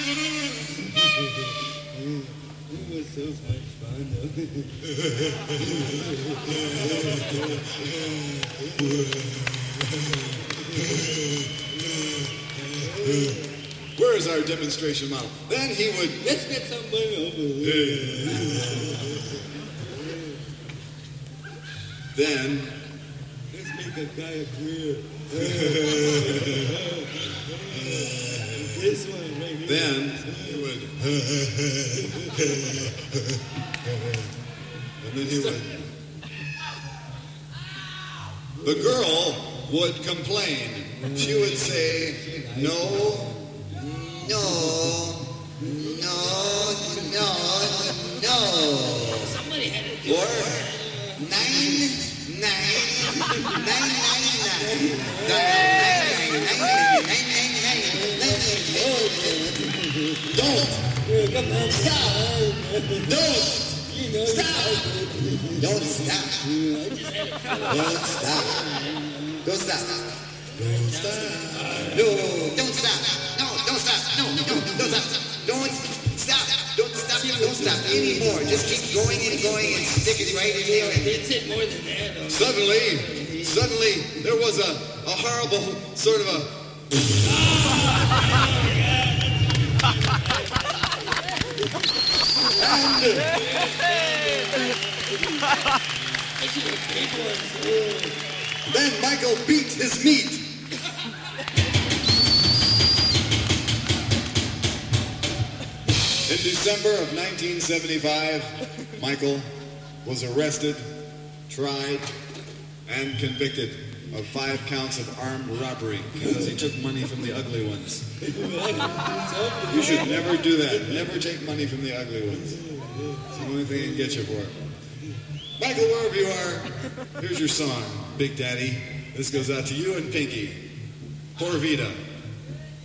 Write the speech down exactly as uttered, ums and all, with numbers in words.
It was so much fun, though. Where is our demonstration model? Then he would... Let's get somebody over here. Then... Let's make a guy clear. This one right here. Then he would... and then he would... The girl would complain. She would say, no, no, no, no, no. Somebody had to do Or it. nine, nine, nine, nine, nine. Nine, nine, nine, nine, nine, nine. Don't. Come on, stop. Don't. You know, Stop. Don't stop. Don't stop. Don't stop. Don't stop. No, don't stop. No, don't stop. No, no, don't stop. Don't stop. Don't stop. Don't stop anymore. Just keep going and going and stick it right in there. It's it more than that. Though. Suddenly, suddenly, there was a, a horrible sort of a... Then Michael beat his meat. In December of nineteen seventy-five, Michael was arrested, tried, and convicted of five counts of armed robbery because he took money from the ugly ones. You should never do that. Never take money from the ugly ones. It's the only thing I can get you for. Michael, wherever you are, here's your song, Big Daddy. This goes out to you and Pinky. Por Vida.